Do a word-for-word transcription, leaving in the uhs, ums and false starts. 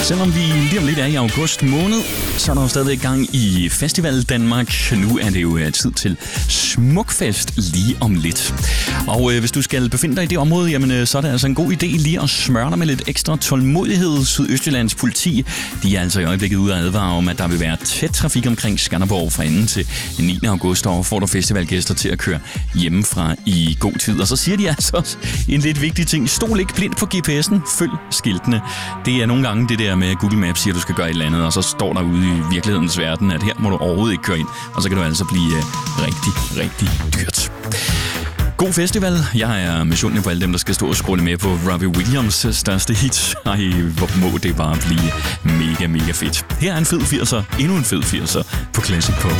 Selvom vi lige om lidt er i august måned, så er der jo stadig gang i Festival Danmark. Nu er det jo tid til Smukfest lige om lidt. Og øh, hvis du skal befinde dig i det område, jamen, øh, så er det altså en god idé lige at smøre dig med lidt ekstra tålmodighed. Sydøstjyllands politi, de er altså i øjeblikket ude at advare om, at der vil være tæt trafik omkring Skanderborg fra anden til niende august, og får du festivalgæster til at køre hjemmefra i god tid. Og så siger de altså også en lidt vigtig ting. Stol ikke blind på G P S'en, følg skiltene. Det er nogle gange det der med Google Maps siger, at du skal gøre et eller andet, og så står der ude i virkelighedens verden, at her må du overhovedet ikke køre ind, og så kan du altså blive uh, rigtig, rigtig dyrt. God festival. Jeg er misundelig på alle dem, der skal stå og scrolle med på Robbie Williams største hit. Ej, hvor må det bare blive mega, mega fedt. Her er en fed firser, endnu en fed firser på Classic Pop.